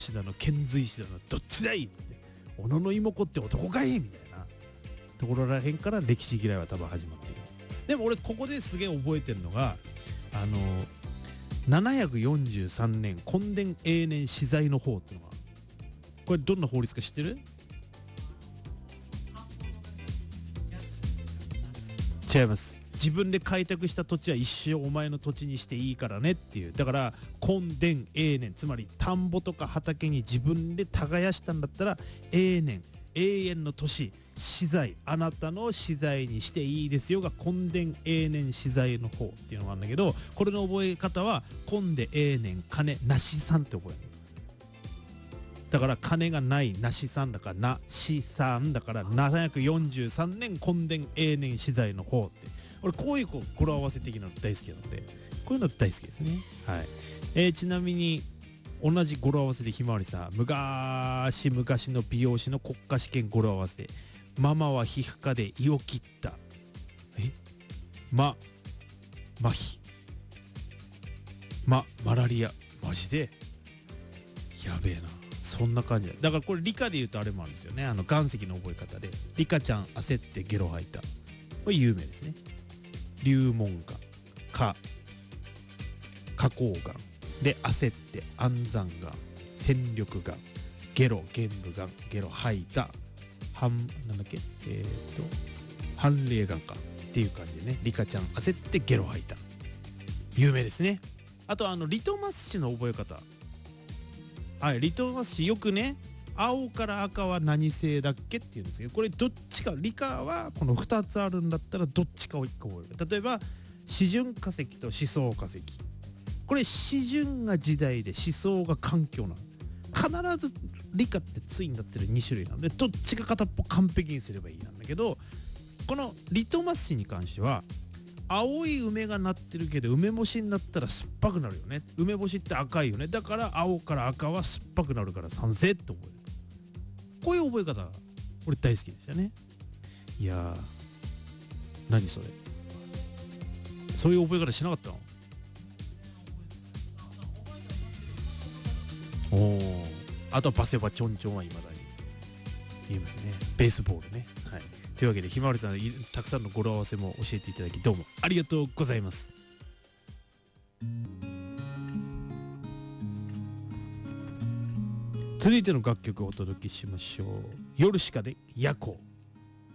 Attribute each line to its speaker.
Speaker 1: 石だの遣隋使だのどっちだいって小野の妹子って男かいみたいなところらへんから歴史嫌いは多分始まってる。でも俺ここですげえ覚えてるのが743年墾田永年私財の法っていうのが、これどんな法律か知ってる？違います。自分で開拓した土地は一生お前の土地にしていいからねっていう。だから墾田永年、つまり田んぼとか畑に自分で耕したんだったら永年、永遠の年、私財、あなたの私財にしていいですよが墾田永年私財の方っていうのがあるんだけど、これの覚え方は墾田永年金なしさんって覚える。だから金がないなしさんだからなしさんだから743年墾田永年私財の方って、俺こういう語呂合わせ的なの大好きなので、こういうの大好きですね。はい。ちなみに同じ語呂合わせでひまわりさん、昔々の美容師の国家試験語呂合わせ、ママは皮膚科で胃を切った。麻痺マラリア、マジでやべえな。そんな感じだ。だからこれ理科で言うとあれもあるんですよね。岩石の覚え方でリカちゃん焦ってゲロ吐いた、これ有名ですね。流門が花崗岩で焦って安山岩、戦力岩、ゲロ玄武岩、ゲロ吐いたなんだっけ寒冷岩かっていう感じでね、リカちゃん焦ってゲロ吐いた、有名ですね。あとリトマス紙の覚え方、はい、リトマス紙よくね、青から赤は何星だっけっていうんですけど、これどっちか、理科はこの2つあるんだったらどっちかを1個覚える。例えば示準化石と思想化石、これ示準が時代で思想が環境なの。必ず理科って対になってる2種類なので、どっちか片っぽ完璧にすればいいなんだけど、このリトマス紙に関しては青い梅がなってるけど梅干しになったら酸っぱくなるよね、梅干しって赤いよね、だから青から赤は酸っぱくなるから酸性って覚える。こういう覚え方俺大好きでしたね。いやー、何それ、そういう覚え方しなかったの？あとはパセバチョンチョンは未だに言いますね。ベースボールね。はい。というわけでひまわりさん、たくさんの語呂合わせも教えていただきどうもありがとうございます。続いての楽曲をお届けしましょう。ヨルシカで夜行。